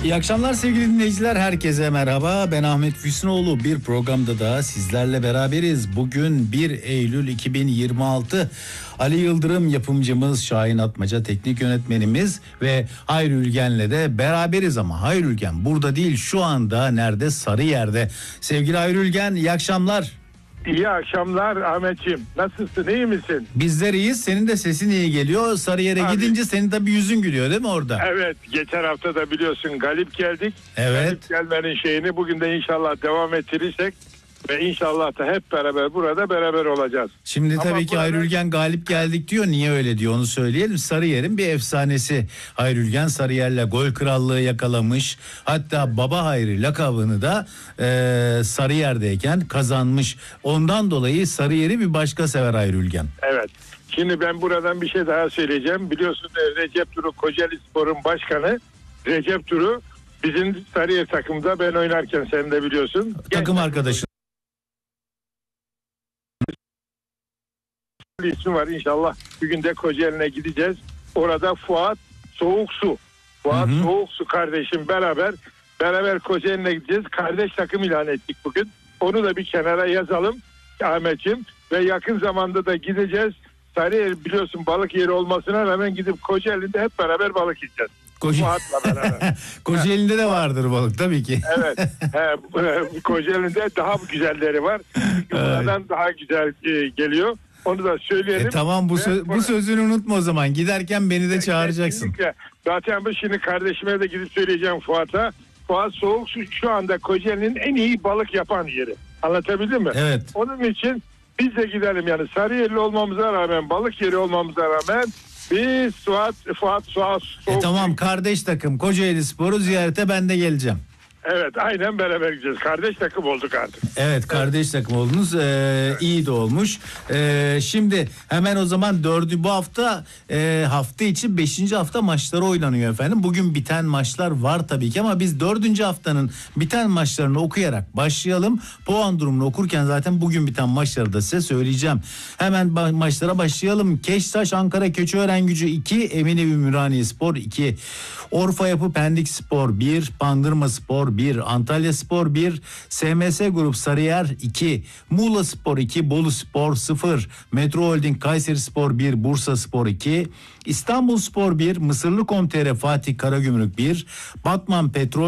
İyi akşamlar sevgili dinleyiciler, herkese merhaba. Ben Ahmet Füsunoğlu. Bir programda da sizlerle beraberiz. Bugün 1 Eylül 2026. Ali Yıldırım yapımcımız, Şahin Atmaca teknik yönetmenimiz ve Hayri Ülgen'le de beraberiz ama Hayri Ülgen burada değil, şu anda nerede? Sarıyer'de. Sevgili Hayri Ülgen, iyi akşamlar. İyi akşamlar Ahmetciğim. Nasılsın, iyi misin? Bizler iyiyiz. Senin de sesin iyi geliyor. Sarıyer'e gidince senin tabii yüzün gülüyor değil mi orada? Evet, geçen hafta da biliyorsun galip geldik. Evet. Galip gelmenin şeyini bugün de inşallah devam ettirirsek ve inşallah da hep beraber burada beraber olacağız. Şimdi Ama tabii ki Hayri Ülgen galip geldik diyor. Niye öyle diyor onu söyleyelim. Sarıyer'in bir efsanesi. Hayri Ülgen Sarıyer'le gol krallığı yakalamış. Hatta Baba Hayri lakabını da Sarıyer'deyken kazanmış. Ondan dolayı Sarıyer'i bir başka sever Hayri Ülgen. Evet. Şimdi ben buradan bir şey daha söyleyeceğim. Biliyorsun Recep Turu Kocaelispor'un başkanı Recep Turu bizim Sarıyer takımda ben oynarken sen de biliyorsun. Takım arkadaşı. Bir isim var, inşallah bir gün de Kocaeli'ne gideceğiz. Orada Fuat Soğuksu. Fuat Soğuksu kardeşim beraber Kocaeli'ne gideceğiz. Kardeş takım ilan ettik bugün. Onu da bir kenara yazalım Ahmetciğim. Ve yakın zamanda da gideceğiz. Sarıyer biliyorsun balık yeri olmasına rağmen gidip Kocaeli'nde hep beraber balık yiyeceğiz. Fuat'la beraber. Kocaeli'nde de vardır balık tabii ki. Evet. Kocaeli'nde daha güzelleri var. Buradan daha güzel geliyor. Onu da söyleyelim. Tamam, bu sözünü unutma o zaman. Giderken beni de çağıracaksın. Kesinlikle. Zaten şimdi kardeşime de gidip söyleyeceğim Fuat'a. Fuat Soğuksu şu anda Kocaeli'nin en iyi balık yapan yeri. Anlatabildim mi? Evet. Onun için biz de gidelim yani Sarıyerli olmamıza rağmen, balık yeri olmamıza rağmen biz Fuat Soğuksu. Tamam, kardeş takım Kocaelispor'u ziyarete ben de geleceğim. Evet, aynen beraber gideceğiz. Kardeş takım olduk artık. Evet, kardeş takım oldunuz. İyi de olmuş. Şimdi hemen o zaman bu hafta için 5. hafta maçları oynanıyor efendim. Bugün biten maçlar var tabii ki ama biz 4. haftanın biten maçlarını okuyarak başlayalım. Puan durumunu okurken zaten bugün biten maçları da size söyleyeceğim. Hemen maçlara başlayalım. Keştaş Ankara Keçiörengucü 2, Eminönü Ümraniye-Spor 2, Orfa Yapı Pendik Spor 1, Bandırma Spor 1, Antalya Spor 1, SMS Grup Sarıyer 2, Muğla Spor 2, Bolu Spor 0, Metro Holding Kayseri Spor 1, Bursa Spor 2, İstanbul Spor 1, Mısırlı Komtere Fatih Karagümrük 1, Batman Petrol